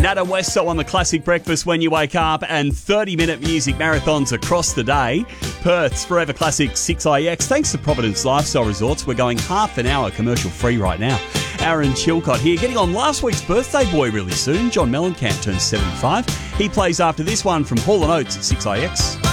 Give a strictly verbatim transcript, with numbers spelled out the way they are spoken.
Nada Westo on the Classic Breakfast when you wake up, and thirty-minute music marathons across the day. Perth's Forever Classic six I X. Thanks to Providence Lifestyle Resorts, we're going half an hour commercial free right now. Aaron Chilcott here, getting on last week's birthday boy really soon. John Mellencamp turns seventy-five. He plays after this one from Hall and Oates at six I X.